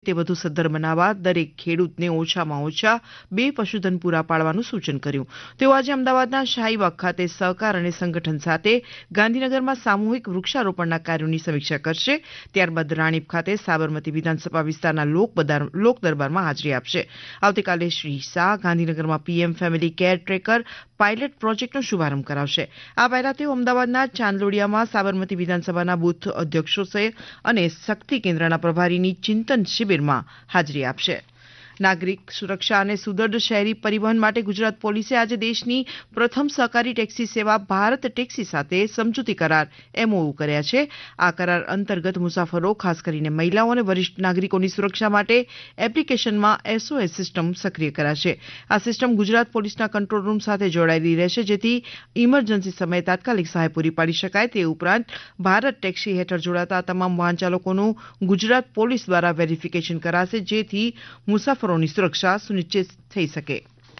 તે વધુ સદ્ધર બનાવવા દરેક ખેડૂતને ઓછામાં ઓછા 2 પશુધન પૂરા પાડવાનું સૂચન કર્યું. તેઓ આજે અમદાવાદના શાહીબાગ ખાતે સહકાર અને સંગઠન સાથે ગાંધીનગરમાં સામૂહિક વૃક્ષારોપણના કાર્યોની સમીક્ષા કરશે. ત્યારબાદ રાણીપ ખાતે સાબરમતી વિધાનસભા વિસ્તારના લોક દરબારમાં હાજરી આપશે. આવતીકાલે શ્રી શાહ ગાંધીનગરમાં PM family care tracker pilot પ્રોજેક્ટનો શુભારંભ કરાવશે. આ પહેલા તેઓ અમદાવાદના ચાંદલોડિયામાં સાબરમતી વિધાનસભાના બૂથ અધ્યક્ષો અને શક્તિ કેન્દ્રના પ્રભારીની ચિંતન શિબિરમાં હાજરી આપશે. નાગરિક સુરક્ષા અને સુદૃઢ શહેરી પરિવહન માટે ગુજરાત પોલીસે આજે દેશની પ્રથમ સહકારી ટેક્સી સેવા ભારત ટેક્સી સાથે સમજૂતી કરાર MOU કર્યા છે. આ કરાર અંતર્ગત મુસાફરો, ખાસ કરીને મહિલાઓ અને વરિષ્ઠ નાગરિકોની સુરક્ષા માટે એપ્લિકેશનમાં SOS સિસ્ટમ સક્રિય કરાશે. આ સિસ્ટમ ગુજરાત પોલીસના કંટ્રોલ રૂમ સાથે જોડાયેલી રહેશે, જેથી ઇમરજન્સી સમયે તાત્કાલિક સહાય પૂરી પાડી શકાય. તે ઉપરાંત ભારત ટેક્સી હેઠળ જોડાતા તમામ વાહન ચાલકોનું ગુજરાત પોલીસ દ્વારા વેરિફિકેશન કરાશે, જેથી મુસાફરોની સુરક્ષા સુનિશ્ચિત થઈ શકે.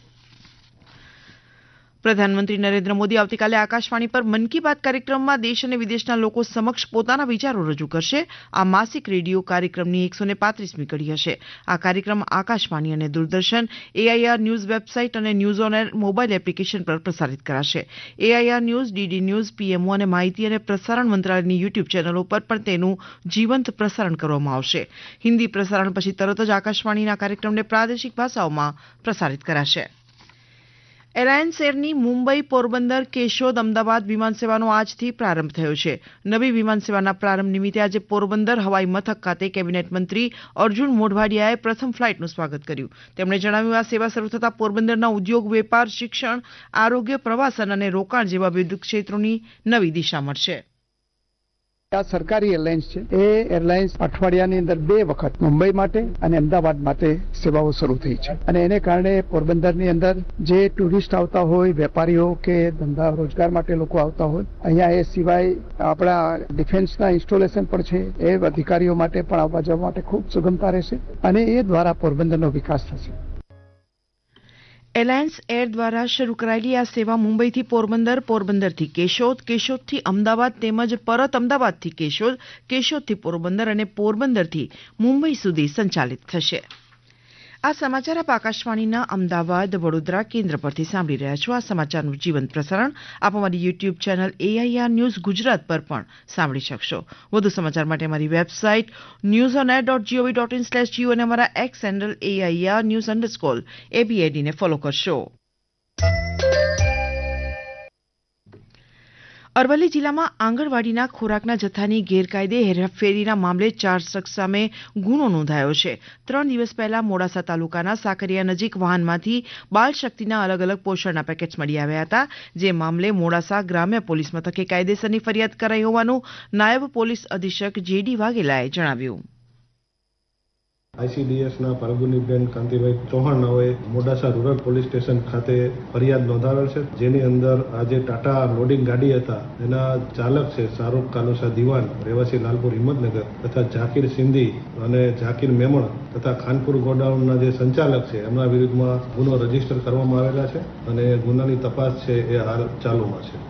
પ્રધાનમંત્રી નરેન્દ્ર મોદી આવતીકાલે આકાશવાણી પર મન કી બાત કાર્યક્રમમાં દેશ અને વિદેશના લોકો સમક્ષ પોતાના વિચારો રજૂ કરશે. આ માસિક રેડિયો કાર્યક્રમની 135મી કડી હશે. આ કાર્યક્રમ આકાશવાણી અને દૂરદર્શન, AIR ન્યૂઝ વેબસાઇટ અને news on air mobile application પર પ્રસારિત કરાશે. AIR news, DD news, PMO અને માહિતી અને પ્રસારણ મંત્રાલયની YouTube ચેનલો પર પણ તેનું જીવંત પ્રસારણ કરવામાં આવશે. હિન્દી પ્રસારણ પછી તરત જ આકાશવાણીના કાર્યક્રમને પ્રાદેશિક ભાષાઓમાં પ્રસારિત કરાશે. એલાયન્સ એરની મુંબઈ, પોરબંદર, કેશોદ, અમદાવાદ વિમાન સેવાનો આજથી પ્રારંભ થયો છે. નવી વિમાન સેવાના પ્રારંભ નિમિત્તે આજે પોરબંદર હવાઈ મથક ખાતે કેબિનેટ મંત્રી અર્જુન મોઢવાડિયાએ પ્રથમ ફ્લાઇટનું સ્વાગત કર્યું. તેમણે જણાવ્યું, આ સેવા શરૂ થતાં પોરબંદરના ઉદ્યોગ, વેપાર, શિક્ષણ, આરોગ્ય, પ્રવાસન અને રોકાણ જેવા વિવિધ ક્ષેત્રોની નવી દિશા મળશે. આ સરકારી એરલાઇન્સ છે. એ એરલાઇન્સ અઠવાડિયાની અંદર 2 વખત મુંબઈ માટે અને અમદાવાદ માટે સેવાઓ શરૂ થઈ છે અને એને કારણે પોરબંદરની અંદર જે ટુરિસ્ટ આવતા હોય, વેપારીઓ કે ધંધા રોજગાર માટે લોકો આવતા હોય, અહીંયા એ સિવાય આપણા ડિફેન્સના ઇન્સ્ટોલેશન પણ છે. એ અધિકારીઓ માટે પણ આવવા જવા માટે ખૂબ સુગમતા રહેશે અને એ દ્વારા પોરબંદરનો વિકાસ થશે. એલાયન્સ એર દ્વારા શરૂ કરાયેલી આ સેવા મુંબઈથી પોરબંદર, પોરબંદરથી કેશોદ, કેશોદથી અમદાવાદ તેમજ પરત અમદાવાદથી કેશોદ, કેશોદથી પોરબંદર અને પોરબંદરથી મુંબઈ સુધી સંચાલિત થશે. આ સમાચાર આપ આકાશવાણીના અમદાવાદ, વડોદરા કેન્દ્ર પરથી સાંભળી રહ્યા છો. આ સમાચારનું જીવંત પ્રસારણ આપ અમારી YouTube channel AIR news Gujarat પર પણ સાંભળી શકશો. વધુ સમાચાર માટે અમારી વેબસાઇટ newsonair.gov.in/geo અને અમારા X હેન્ડલ AIR_news_ABAD ને ફોલો કરશો. અરવલ્લી જિલ્લામાં આંગણવાડીના ખોરાકના જથ્થાની ગેરકાયદે હેરાફેરીના મામલે 4 શખ્સ સામે ગુનો નોંધાયો છે. 3 દિવસ પહેલા મોડાસા તાલુકાના સાકરિયા નજીક વાહનમાંથી બાળ શક્તિના અલગ અલગ પોષણના પેકેટ્સ મળી આવ્યા હતા. જે મામલે મોડાસા ગ્રામ્ય પોલીસ મથકે કાયદેસરની ફરિયાદ કરાઈ હોવાનું નાયબ પોલીસ અધિક્ષક JD વાઘેલાએ જણાવ્યું. ICDSના પરગુનીબેન Kantibhai Chauhan નાઓએ Modasa rural police station ખાતે ફરિયાદ નોંધાવેલ છે, જેની અંદર આજે ટાટા લોડિંગ ગાડી હતા એના ચાલક છે શાહરૂખ કાનુસા દિવાન, રહેવાસી લાલપુર હિંમતનગર, તથા ઝાકીર સિંધી અને ઝાકીર મેમણ તથા ખાનપુર ગોડાઉનના જે સંચાલક છે એમના વિરુદ્ધમાં ગુનો રજીસ્ટર કરવામાં આવેલા છે અને ગુનાની તપાસ છે એ હાલ ચાલુમાં છે.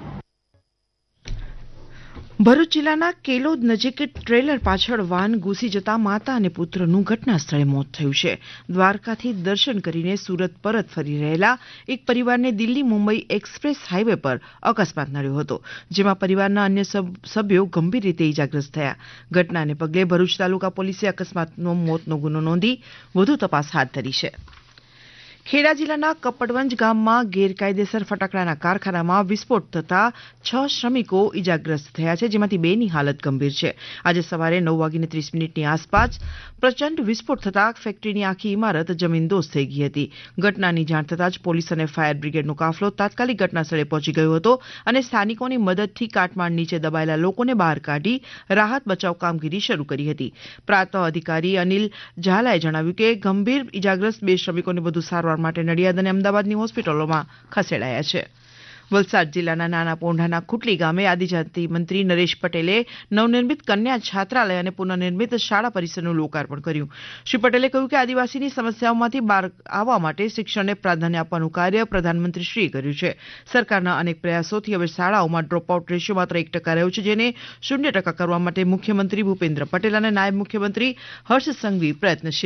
ભરૂચ જિલ્લાના કેલોદ નજીક ટ્રેલર પાછળ વાન ઘૂસી જતા માતા અને પુત્રનું ઘટના સ્થળે મોત થયું છે. દ્વારકાથી દર્શન કરીને સુરત પરત ફરી રહેલા એક પરિવારને દિલ્હી મુંબઈ એક્સપ્રેસ હાઈવે પર અકસ્માત નડ્યો હતો, જેમાં પરિવારના અન્ય સભ્યો ગંભીર રીતે ઇજાગ્રસ્ત થયા. ઘટનાને પગલે ભરૂચ તાલુકા પોલીસે અકસ્માતનો મોતનો ગુનો નોંધી વધુ તપાસ હાથ ધરી છે. ખેડા જિલ્લાના કપડવંજ ગામમાં ગેરકાયદેસર ફટાકડાના કારખાનામાં વિસ્ફોટ થતા 6 શ્રમિકો ઇજાગ્રસ્ત થયા છે, જેમાંથી 2ની હાલત ગંભીર છે. આજે સવારે 9:30ની આસપાસ પ્રચંડ વિસ્ફોટ થતા ફેક્ટરીની આખી ઇમારત જમીનદોસ્ત થઈ ગઈ હતી. ઘટનાની જાણ થતાં જ પોલીસ અને ફાયર બ્રિગેડનો કાફલો તાત્કાલિક ઘટનાસ્થળે પહોંચી ગયો હતો અને સ્થાનિકોની મદદથી કાટમાળ નીચે દબાયેલા લોકોને બહાર કાઢી રાહત બચાવ કામગીરી શરૂ કરી હતી. પ્રાંત અધિકારી અનિલ ઝાલાએ જણાવ્યું કે ગંભીર ઇજાગ્રસ્ત 2 શ્રમિકોને વધુ સારવાર માટે નડિયાદ અને અમદાવાદની હોસ્પિટલોમાં ખસેડાયા છે. વલસાડ જિલ્લાના નાના પોંઢાના ખુટલી ગામે આદિજાતિ મંત્રી નરેશ પટેલે નવનિર્મિત કન્યા છાત્રાલય અને પુનઃનિર્મિત શાળા પરિસરનું લોકાર્પણ કર્યું. શ્રી પટેલે કહ્યું કે આદિવાસીની સમસ્યાઓમાંથી બહાર આવવા માટે શિક્ષણને પ્રાધાન્ય આપવાનું કાર્ય પ્રધાનમંત્રીશ્રીએ કર્યું છે. સરકારના અનેક પ્રયાસોથી હવે શાળાઓમાં ડ્રોપઆઉટ રેશિયો માત્ર 1% રહ્યો છે, જેને 0% કરવા માટે મુખ્યમંત્રી ભૂપેન્દ્ર પટેલ અને નાયબ મુખ્યમંત્રી હર્ષ સંઘવી પ્રયત્નશીલ